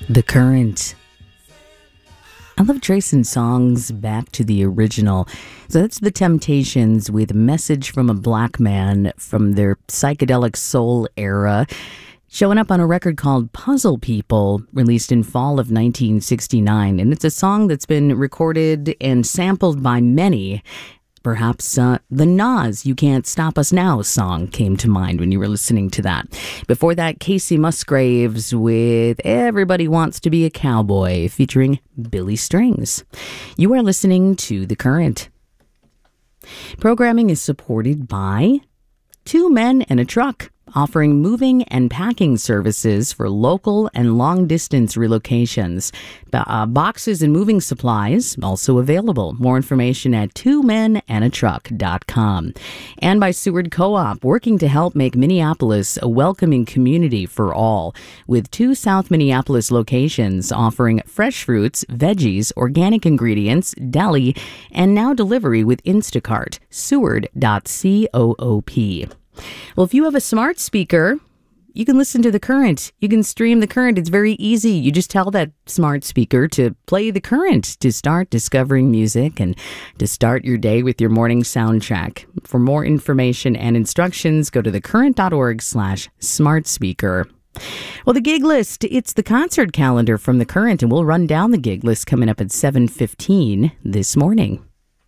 The Current. I love tracing songs back to the original. So that's The Temptations with Message from a Black Man from their psychedelic soul era, showing up on a record called Puzzle People, released in fall of 1969. And it's a song that's been recorded and sampled by many. Perhaps the Nas You Can't Stop Us Now song came to mind when you were listening to that. Before that, Casey Musgraves with Everybody Wants to Be a Cowboy featuring Billy Strings. You are listening to The Current. Programming is supported by Two Men and a Truck, offering moving and packing services for local and long-distance relocations. Boxes and moving supplies also available. More information at twomenandatruck.com. And by Seward Co-op, working to help make Minneapolis a welcoming community for all, with 2 South Minneapolis locations offering fresh fruits, veggies, organic ingredients, deli, and now delivery with Instacart. Seward.coop. Well, if you have a smart speaker, you can listen to The Current. You can stream The Current. It's very easy. You just tell that smart speaker to play The Current to start discovering music and to start your day with your morning soundtrack. For more information and instructions, go to thecurrent.org/smart speaker. Well, the gig list, it's the concert calendar from The Current, and we'll run down the gig list coming up at 7:15 this morning.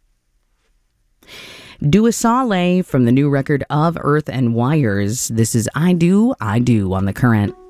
Dua Saleh from the new record Of Earth and Wires. This is I Do on The Current.